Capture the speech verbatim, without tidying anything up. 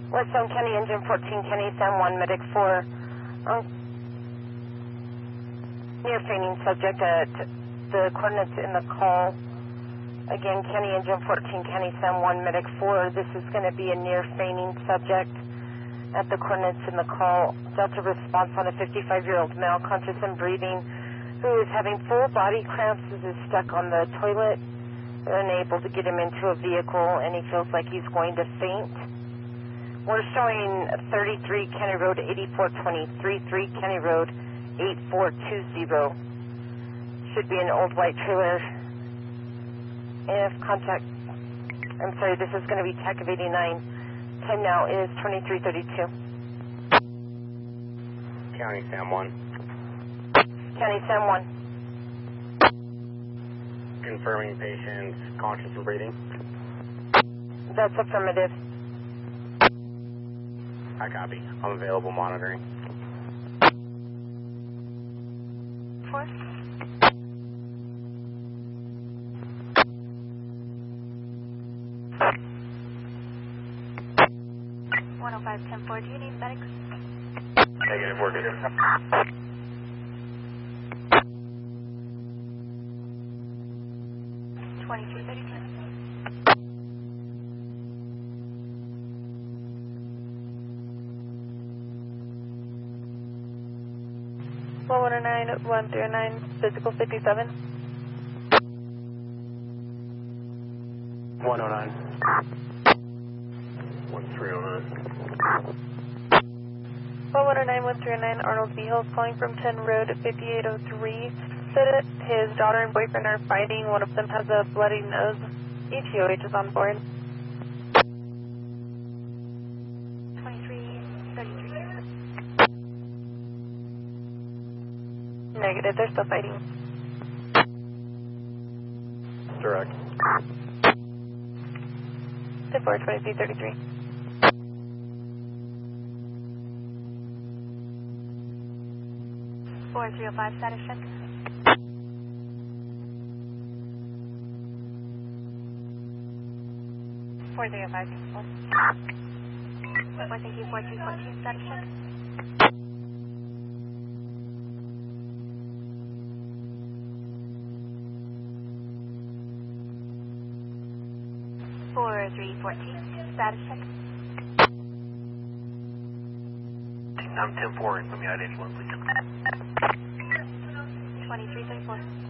Westbound County Engine fourteen, Kenny San Juan, Medic four. Um, near fainting subject at the coordinates in the call. Again, County Engine fourteen, County San Juan, Medic four. This is going to be a near fainting subject at the coordinates in the call. Delta response on a fifty-five-year-old male, conscious and breathing, who is having full body cramps, is stuck on the toilet. They're unable to get him into a vehicle, and he feels like he's going to faint. We're showing thirty-three County Road eighty-four twenty, thirty-three County Road eighty-four twenty. Should be an old white trailer. If contact, I'm sorry, this is going to be T A C of eighty-nine. Time now is twenty-three thirty-two. County San Juan. County San Juan. Confirming patient's conscious and breathing. That's affirmative. I copy. I'm available monitoring. Four. one oh five ten four, do you need medics? Negative, we're good. twenty-three thirty-two. one one nine, one three nine, physical fifty-seven. one oh nine. one three oh nine. one one nine, one three nine, Arnold V. Hills calling from ten Road fifty-eight oh three. Said that his daughter and boyfriend are fighting. One of them has a bloody nose. E T O H is on board. twenty-three thirty-three. Negative, they're still fighting. Direct. ten four, twenty-three thirty-three. four three oh five, status check. four three oh five, four. Thank you, four three one four, status check. four three one four, status check. I'm ten four, let me add anyone, please. twenty-three thirty-four.